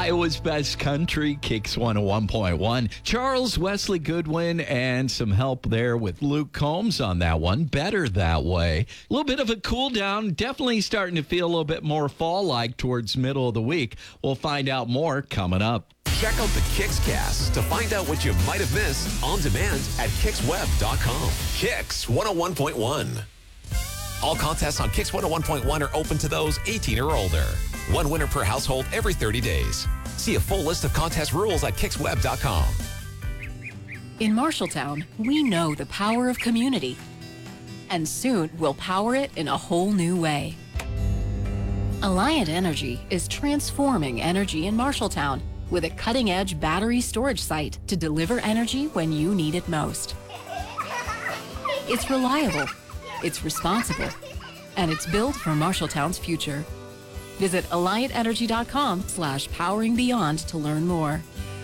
Iowa's Best Country, Kicks 101.1. Charles Wesley Goodwin and some help there with Luke Combs on that one. Better That Way. A little bit of a cool down. Definitely starting to feel a little bit more fall-like towards middle of the week. We'll find out more coming up. Check out the Kicks Cast to find out what you might have missed on demand at kicksweb.com. Kicks 101.1. All contests on Kicks 101.1 are open to those 18 or older. One winner per household every 30 days. See a full list of contest rules at kicksweb.com. In Marshalltown, we know the power of community. And soon, we'll power it in a whole new way. Alliant Energy is transforming energy in Marshalltown with a cutting-edge battery storage site to deliver energy when you need it most. It's reliable, it's responsible, and it's built for Marshalltown's future. Visit alliantenergy.com/poweringbeyond to learn more.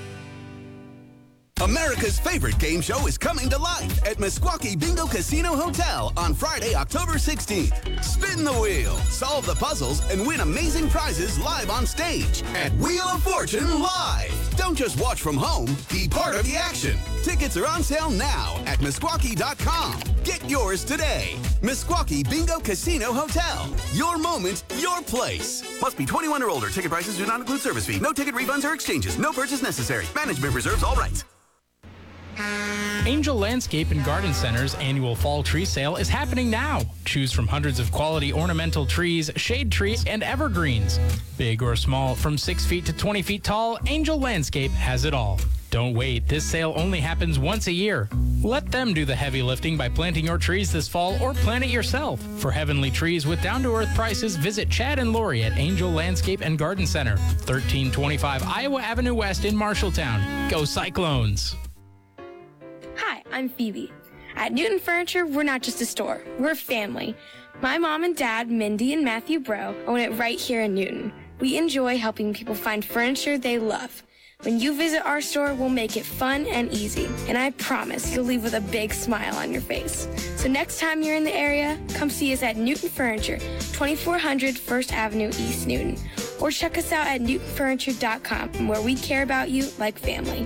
America's favorite game show is coming to life at Meskwaki Bingo Casino Hotel on Friday, October 16th. Spin the wheel, solve the puzzles, and win amazing prizes live on stage at Wheel of Fortune Live. Don't just watch from home, be part of the action. Tickets are on sale now at Meskwaki.com. Get yours today. Meskwaki Bingo Casino Hotel. Your moment, your place. Must be 21 or older. Ticket prices do not include service fee. No ticket refunds or exchanges. No purchase necessary. Management reserves all rights. Angel Landscape and Garden Center's annual fall tree sale is happening now. Choose from hundreds of quality ornamental trees, shade trees, and evergreens. Big or small, from 6 feet to 20 feet tall, Angel Landscape has it all. Don't wait, this sale only happens once a year. Let them do the heavy lifting by planting your trees this fall or plant it yourself. For heavenly trees with down-to-earth prices, visit Chad and Lori at Angel Landscape and Garden Center, 1325 Iowa Avenue West in Marshalltown. Go Cyclones! Hi, I'm Phoebe. At Newton Furniture, we're not just a store, we're a family. My mom and dad, Mindy and Matthew Bro, own it right here in Newton. We enjoy helping people find furniture they love. When you visit our store, we'll make it fun and easy, and I promise you'll leave with a big smile on your face. So next time you're in the area, come see us at Newton Furniture, 2400 First Avenue, East Newton, or check us out at newtonfurniture.com, where we care about you like family.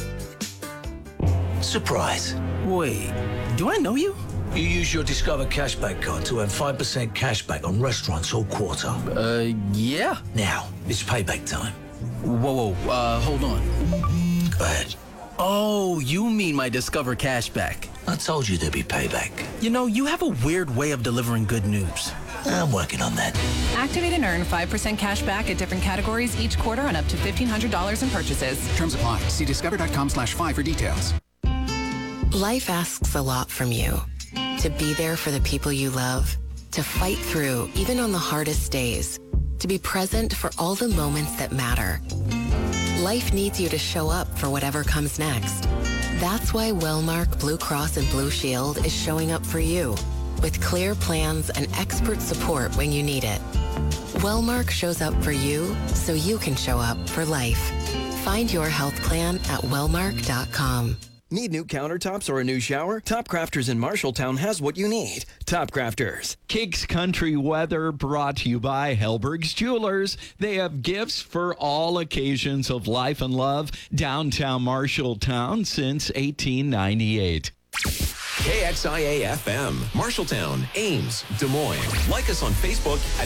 Surprise. Wait, do I know you? You use your Discover Cashback card to earn 5% cashback on restaurants all quarter. Yeah. Now, it's payback time. Whoa, hold on. Go ahead. Oh, you mean my Discover Cashback. I told you there'd be payback. You know, you have a weird way of delivering good news. I'm working on that. Activate and earn 5% cash back at different categories each quarter on up to $1,500 in purchases. Terms apply. See discover.com/5 for details. Life asks a lot from you. To be there for the people you love, to fight through even on the hardest days, to be present for all the moments that matter. Life needs you to show up for whatever comes next. That's why Wellmark Blue Cross and Blue Shield is showing up for you with clear plans and expert support when you need it. Wellmark shows up for you so you can show up for life. Find your health plan at wellmark.com. Need new countertops or a new shower? Top Crafters in Marshalltown has what you need. Top Crafters. Kicks Country Weather brought to you by Hellberg's Jewelers. They have gifts for all occasions of life and love. Downtown Marshalltown since 1898. KXIA-FM, Marshalltown, Ames, Des Moines. Like us on Facebook at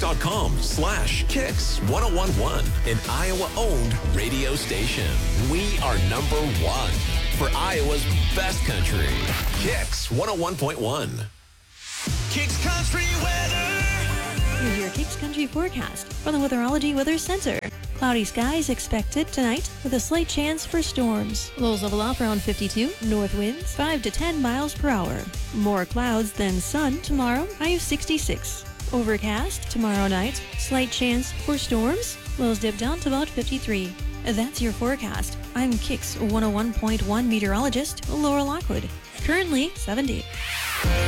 facebook.com/Kicks1011, an Iowa-owned radio station. We are #1 for Iowa's best country. Kicks 101.1. Kicks Country Weather. Here's your Kicks Country forecast from the Weatherology Weather Center. Cloudy skies expected tonight with a slight chance for storms. Lows level off around 52. North winds 5 to 10 miles per hour. More clouds than sun tomorrow. High of 66. Overcast tomorrow night. Slight chance for storms. Lows dip down to about 53. That's your forecast. I'm Kicks 101.1 meteorologist Laura Lockwood. Currently 70.